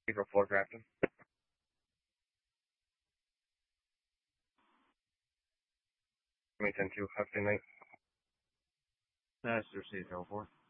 April 4, Grafton. May 10-2, have a good night. Master C04.